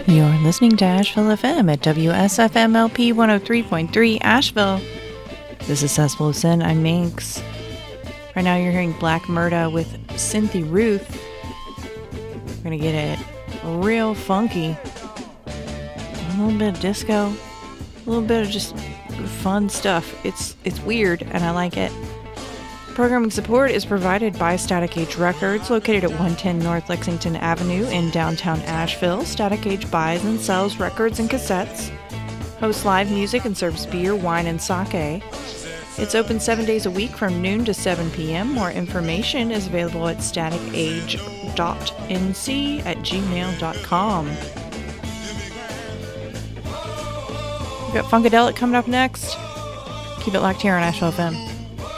You're listening to Asheville FM at WSFMLP 103.3 Asheville. This is Cesspool of Sin. I'm Minx. Right now you're hearing Black Murda with Cynthia Ruth. We're going to get it real funky. A little bit of disco. A little bit of just fun stuff. It's weird and I like it. Programming support is provided by Static Age Records, located at 110 North Lexington Avenue in downtown Asheville. Static Age buys and sells records and cassettes, hosts live music, and serves beer, wine, and sake. It's open 7 days a week from noon to 7 p.m. More information is available at staticage.nc@gmail.com. We've got Funkadelic coming up next. Keep it locked here on Asheville FM.